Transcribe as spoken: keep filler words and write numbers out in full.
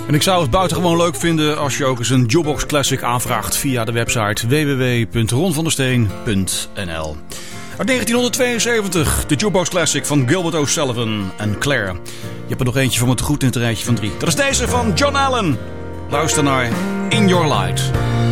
En ik zou het buitengewoon leuk vinden als je ook eens een Jukebox Classic aanvraagt via de website w w w punt ron van der steen punt n l. Uit negentienhonderdtweeënzeventig, de Jukebox Classic van Gilbert O'Sullivan en Claire. Je hebt er nog eentje van me te goed in het rijtje van drie. Dat is deze van John Allen. Luister naar In Your Light.